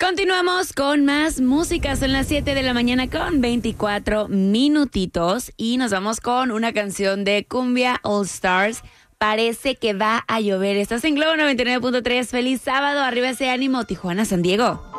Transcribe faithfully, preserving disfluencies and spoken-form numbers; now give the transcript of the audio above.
Continuamos con más música. Son las siete de la mañana con veinticuatro minutitos y nos vamos con una canción de Cumbia All Stars. Parece que va a llover. Estás en Globo noventa y nueve punto tres. Feliz sábado. Arriba ese ánimo. Tijuana, San Diego.